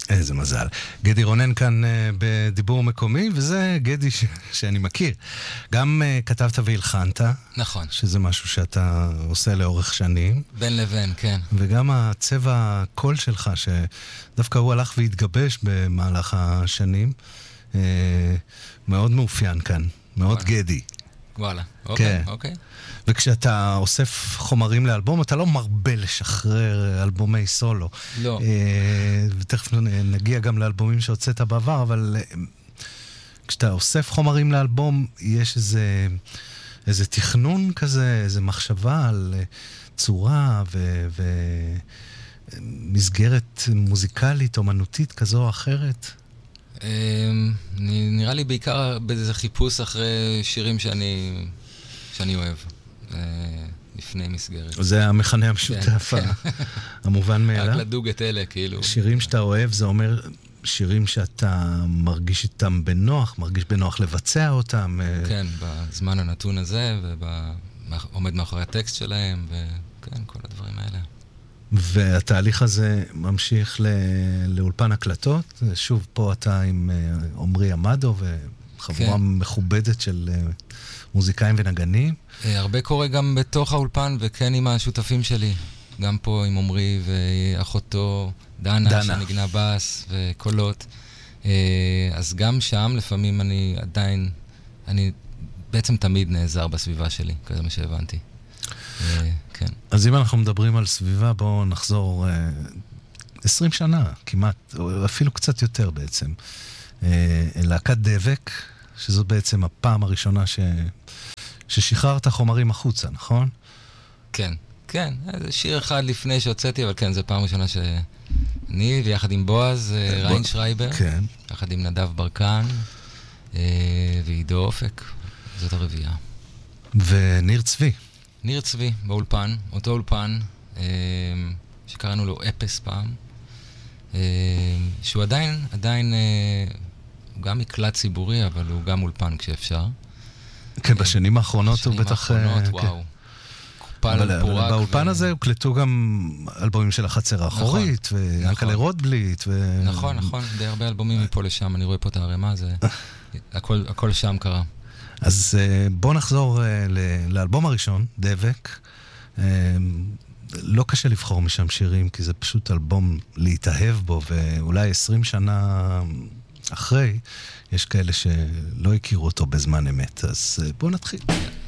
איזה מזל. גדי רונן כאן בדיבור מקומי, וזה גדי שאני מכיר. גם כתבת והלחנת. נכון. שזה משהו שאתה עושה לאורך שנים. בין לבין, כן. וגם הצבע הקול שלך, שדווקא הוא הלך והתגבש במהלך השנים, מאוד מאופיין כאן. מאוד גדי. וואלה, אוקיי, אוקיי. וכשאתה אוסף חומרים לאלבום, אתה לא מרבה לשחרר אלבומי סולו. לא. ותכף נגיע גם לאלבומים שהוצאת בעבר, אבל כשאתה אוסף חומרים לאלבום, יש איזה תכנון כזה, איזה מחשבה על צורה ומסגרת מוזיקלית, אומנותית כזו או אחרת. נראה לי בעיקר באיזה חיפוש אחרי שירים שאני אוהב, לפני מסגרת. זה המכנה המשותף, המובן מאליו. רק לדוג את אלה, כאילו. שירים שאתה אוהב, זה אומר שירים שאתה מרגיש איתם בנוח, מרגיש בנוח לבצע אותם. כן, בזמן הנתון הזה, ועומד מאחורי הטקסט שלהם, וכן, כל הדברים האלה. והתהליך הזה ממשיך לאולפן הקלטות. שוב, פה אתה עם עומרי עמדו וחבורה מכובדת של מוזיקאים ונגנים. הרבה קורה גם בתוך האולפן וכן עם השותפים שלי. גם פה עם עומרי ואחותו דנה שנגנה בס וקולות. אז גם שם לפעמים אני בעצם תמיד נעזר בסביבה שלי, כזה מה שהבנתי. כן. אז אם אנחנו מדברים על סביבה, בואו נחזור 20 שנה, כמעט, או אפילו קצת יותר בעצם. להקת דבק, שזאת בעצם הפעם הראשונה ששחררת חומרים החוצה, נכון? כן, כן. זה שיר אחד לפני שהוצאתי, אבל כן, זו פעם ראשונה שאני, ויחד עם בועז ריינשרייבר, כן. יחד עם נדב ברקן, ועידו אופק, זאת הרביעייה. וניר צבי. ניר צבי, באולפן, אותו אולפן, שקראנו לו אפס פעם, שהוא עדיין, הוא גם מקלט ציבורי, אבל הוא גם אולפן כשאפשר. כן, בשנים האחרונות הוא בטח... בשנים האחרונות, וואו. קופל פורק. באולפן הזה הוקלטו גם אלבומים של החצר האחורית, וינקלה רוטבליט. נכון, די הרבה אלבומים מפה לשם, אני רואה פה את הרמה, הכל שם קרה. אז בוא נחזור לאלבום הראשון, דבק. לא קשה לבחור משם שירים, כי זה פשוט אלבום להתאהב בו, ואולי 20 שנה אחרי, יש כאלה שלא הכירו אותו בזמן אמת. אז בוא נתחיל.